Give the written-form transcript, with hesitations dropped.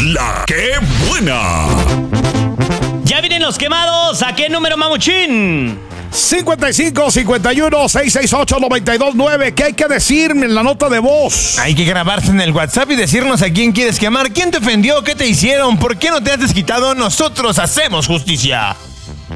La ¡Qué buena! Ya vienen los quemados. ¿A qué número, mamuchín? 55 51 668 929. ¿Qué hay que decir en la nota de voz? Hay que grabarse en el WhatsApp y decirnos a quién quieres quemar, quién te ofendió, qué te hicieron, por qué no te has desquitado. Nosotros hacemos justicia.